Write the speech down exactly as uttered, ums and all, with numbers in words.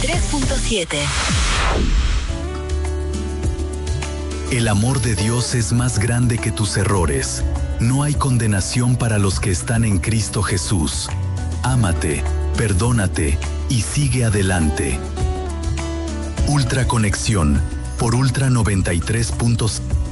tres punto siete. El amor de Dios es más grande que tus errores. No hay condenación para los que están en Cristo Jesús. Ámate, perdónate y sigue adelante. Ultra Conexión por Ultra noventa y tres punto siete.